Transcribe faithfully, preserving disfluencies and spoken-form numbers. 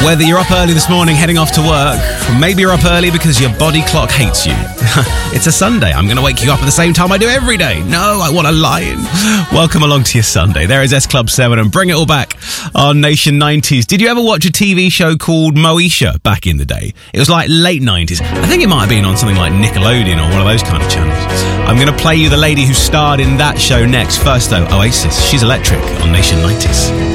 Whether you're up early this morning heading off to work, or maybe you're up early because your body clock hates you. It's a Sunday. I'm going to wake you up at the same time I do every day. No, I want a lion. Welcome along to your Sunday. There is S Club seven and Bring It All Back on Nation nineties. Did you ever watch a T V show called Moesha back in the day? It was like late nineties. I think it might have been on something like Nickelodeon or one of those kind of channels. I'm going to play you the lady who starred in that show next. First though, Oasis. She's Electric on Nation nineties.